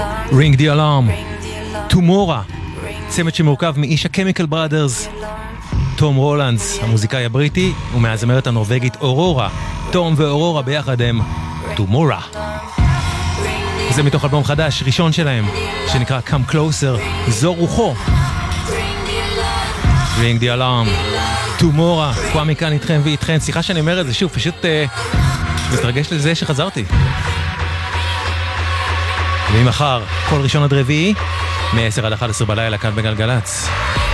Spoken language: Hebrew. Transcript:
Ring the Alarm, Tomorrow, צמד שמורכב מאיש הקמיקל בראדרס, תום רולנדס, המוזיקאי הבריטי, ומהזמרת הנורווגית אורורה. תום ואורורה ביחד הם Tomorrow. זה מתוך אלבום חדש, ראשון שלהם, שנקרא Come Closer, זו רוחו. Ring the Alarm, Tomorrow, כבר מכאן איתכם ואיתכן. סליחה שאני אומר את זה שוב, פשוט מתרגש לזה שחזרתי. וממחר, כל ראשון עד רביעי, מ-10 עד 11 בלילה כאן בגלגלץ.